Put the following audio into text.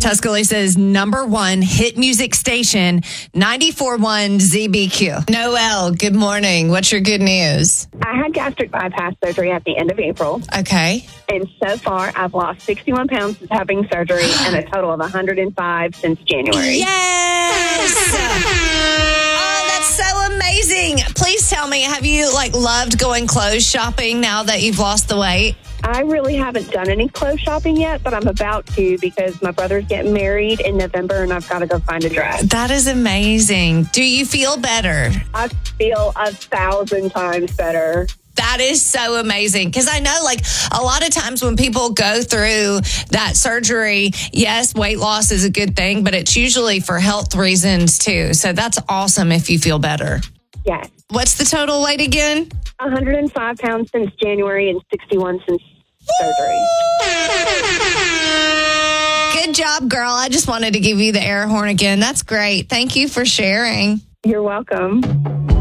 Tuscaloosa's #1 hit music station, 94.1 ZBQ. Noelle, good morning. What's your good news? I had gastric bypass surgery at the end of April. Okay. And so far, I've lost 61 pounds since having surgery and a total of 105 since January. Yes! Oh, that's so amazing. Please tell me, have you loved going clothes shopping now that you've lost the weight? I really haven't done any clothes shopping yet, but I'm about to because my brother's getting married in November and I've got to go find a dress. That is amazing. Do you feel better? I feel 1,000 times better. That is so amazing because I know a lot of times when people go through that surgery, yes, weight loss is a good thing, but it's usually for health reasons too. So that's awesome if you feel better. Yes. What's the total weight again? 105 pounds since January and 61 since surgery. Good job, girl. I just wanted to give you the air horn again. That's great. Thank you for sharing. You're welcome.